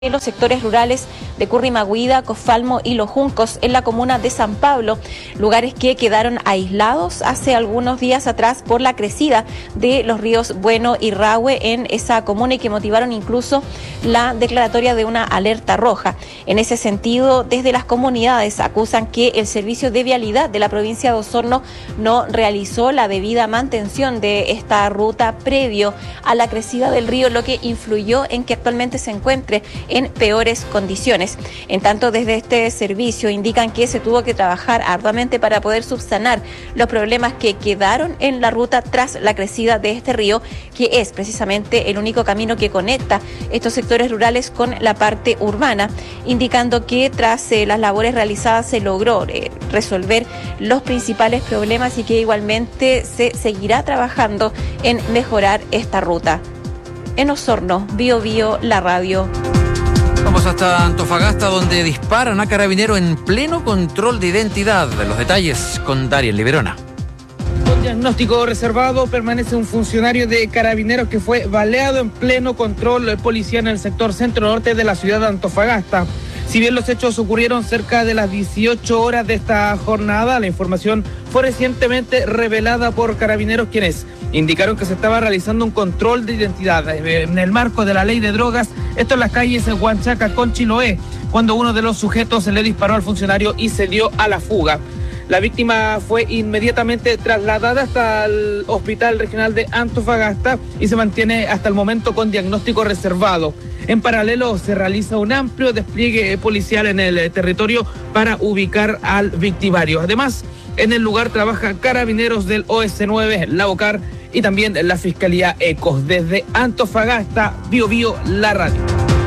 en los sectores rurales de Currimahuida, Cofalmo y Los Juncos en la comuna de San Pablo, lugares que quedaron aislados hace algunos días atrás por la crecida de los ríos Bueno y Rahue en esa comuna y que motivaron incluso la declaratoria de una alerta roja. En ese sentido, desde las comunidades acusan que el servicio de vialidad de la provincia de Osorno no realizó la debida mantención de esta ruta previo a la crecida del río, lo que influyó en que actualmente se encuentre en peores condiciones. En tanto, desde este servicio indican que se tuvo que trabajar arduamente para poder subsanar los problemas que quedaron en la ruta tras la crecida de este río, que es precisamente el único camino que conecta estos sectores rurales con la parte urbana, indicando que tras las labores realizadas se logró resolver los principales problemas y que igualmente se seguirá trabajando en mejorar esta ruta. En Osorno, Bio Bio, la radio. Vamos hasta Antofagasta, donde disparan a carabinero en pleno control de identidad. Los detalles con Darien Liberona. Con diagnóstico reservado permanece un funcionario de carabineros que fue baleado en pleno control policial en el sector centro-norte de la ciudad de Antofagasta. Si bien los hechos ocurrieron cerca de las 18 horas de esta jornada, la información fue recientemente revelada por carabineros, quienes indicaron que se estaba realizando un control de identidad en el marco de la ley de drogas, esto en las calles de Huanchaca con Chiloé, cuando uno de los sujetos le disparó al funcionario y se dio a la fuga. La víctima fue inmediatamente trasladada hasta el Hospital Regional de Antofagasta y se mantiene hasta el momento con diagnóstico reservado. En paralelo, se realiza un amplio despliegue policial en el territorio para ubicar al victimario. Además, en el lugar trabajan carabineros del OS9, la OCAR y también la Fiscalía ECOS. Desde Antofagasta, Bio Bio, la radio.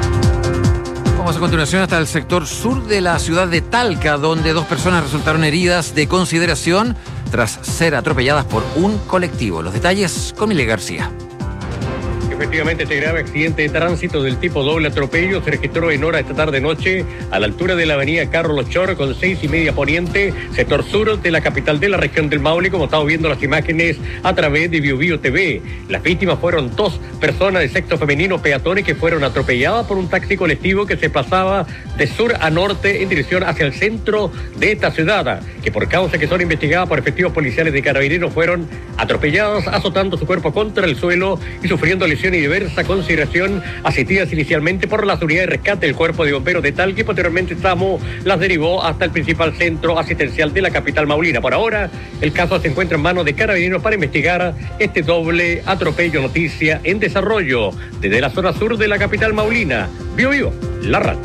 Vamos a continuación hasta el sector sur de la ciudad de Talca, donde 2 personas resultaron heridas de consideración tras ser atropelladas por un colectivo. Los detalles con Mile García. Efectivamente, este grave accidente de tránsito del tipo doble atropello se registró en hora esta tarde-noche a la altura de la avenida Carlos Chor con 6:30 poniente, sector sur de la capital de la región del Maule, como estamos viendo las imágenes a través de Bio Bio TV. Las víctimas fueron 2 personas de sexo femenino peatones que fueron atropelladas por un taxi colectivo que se pasaba de sur a norte en dirección hacia el centro de esta ciudad, que por causas que son investigadas por efectivos policiales de carabineros fueron atropelladas, azotando su cuerpo contra el suelo y sufriendo lesiones y diversa consideración, asistidas inicialmente por las unidades de rescate del Cuerpo de Bomberos de Talca y posteriormente SAMU las derivó hasta el principal centro asistencial de la capital maulina. Por ahora, el caso se encuentra en manos de carabineros para investigar este doble atropello. Noticia en desarrollo desde la zona sur de la capital maulina. Bio Bio, la radio.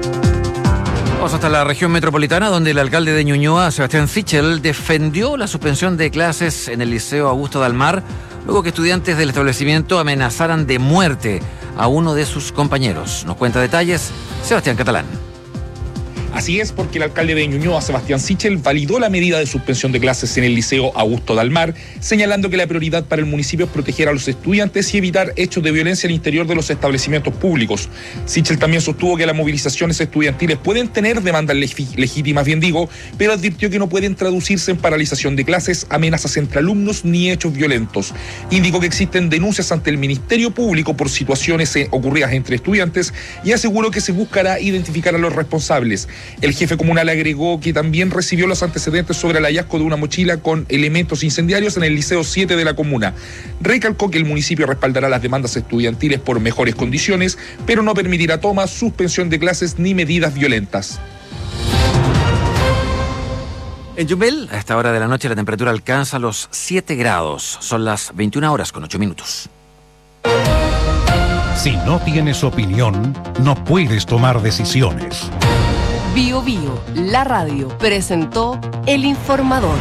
Vamos hasta la región metropolitana, donde el alcalde de Ñuñoa, Sebastián Sichel, defendió la suspensión de clases en el Liceo Augusto Dalmar, luego que estudiantes del establecimiento amenazaran de muerte a uno de sus compañeros. Nos cuenta detalles Sebastián Catalán. Así es, porque el alcalde de Ñuñoa, Sebastián Sichel, validó la medida de suspensión de clases en el Liceo Augusto Dalmar, señalando que la prioridad para el municipio es proteger a los estudiantes y evitar hechos de violencia al interior de los establecimientos públicos. Sichel también sostuvo que las movilizaciones estudiantiles pueden tener demandas legítimas, pero advirtió que no pueden traducirse en paralización de clases, amenazas entre alumnos ni hechos violentos. Indicó que existen denuncias ante el Ministerio Público por situaciones ocurridas entre estudiantes y aseguró que se buscará identificar a los responsables. El jefe comunal agregó que también recibió los antecedentes sobre el hallazgo de una mochila con elementos incendiarios en el Liceo 7 de la comuna. Recalcó que el municipio respaldará las demandas estudiantiles por mejores condiciones, pero no permitirá tomas, suspensión de clases ni medidas violentas. En Yumbel, a esta hora de la noche, la temperatura alcanza los 7 grados. Son las 21 horas con 8 minutos. Si no tienes opinión, no puedes tomar decisiones. Bio Bio, la radio, presentó El Informador.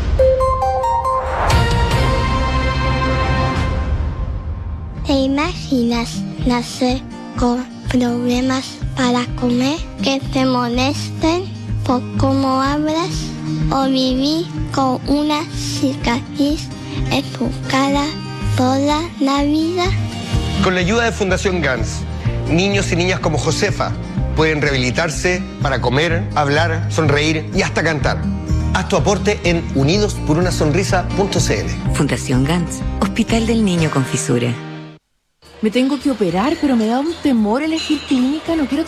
¿Te imaginas nacer con problemas para comer, que te molesten por cómo hablas o vivir con una cicatriz en tu cara toda la vida? Con la ayuda de Fundación GANS, niños y niñas como Josefa pueden rehabilitarse para comer, hablar, sonreír y hasta cantar. Haz tu aporte en unidosporunasonrisa.cl. Fundación GANS, Hospital del Niño con Fisura. Me tengo que operar, pero me da un temor elegir clínica. No quiero